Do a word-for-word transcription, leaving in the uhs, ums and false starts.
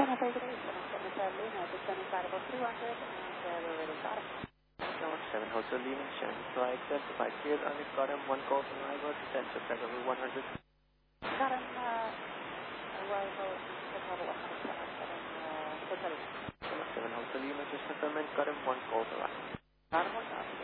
Sana Federation, Seven United, Sunny Carnival two hundred, and we're ready to start. seven Hotel Lima, Shannon Fly Except, five cleared, under Gotham, one call from arrival, descent to Federal one hundred. Gotham, uh, arrival, Federal one hundred seven, uh, Hotel Lima. seven Hotel Lima, just confirming, Gotham, one call from arrival. Gotham, one call.